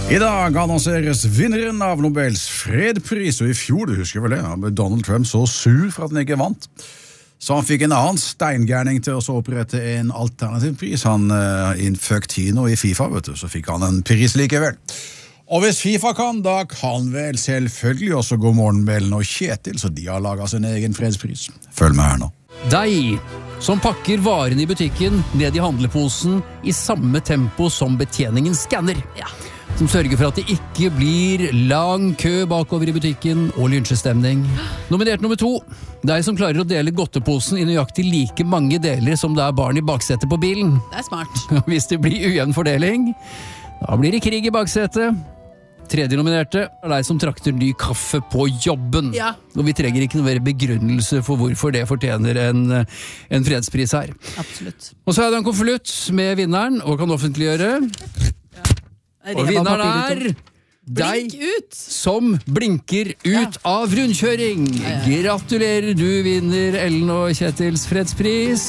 I dag annonseres vinneren av Nobels fredspris, og i fjor, du husker vel det, ble Donald Trump så sur for at han ikke vant. Så han fikk en annen steingærning til å opprette en alternativ pris. Han Infantino i FIFA, vet du, så fikk han en pris likevel. Og hvis FIFA kan, da kan vel selvfølgelig også God morgen Bellen og Kjetil, så de har laget sin egen fredspris. Følg med her nå. Deg, som pakker varene i butikken ned i handleposen i samme tempo som betjeningen skanner. Ja. Som sørger for at det ikke blir lang kø bakover i butikken og lynsjestemning. Nominert nummer 2. Deg som klarer å dele godteposen i nøyaktig like mange deler som det er barn i baksetet på bilen. Det er smart. Hvis det blir ujevn fordeling, da blir det krig i baksetet. 3. nominerte er deg som trakter ny kaffe på jobben. Ja. Og vi trenger ikke noe mer begrunnelse for hvorfor det fortjener en fredspris her. Absolutt. Og så er det en konvolutt med vinneren, og kan offentliggjøre. Og vinneren er deg som blinker ut av rundkjøring. Gratulerer, du vinner Ellen og Kjetils fredspris.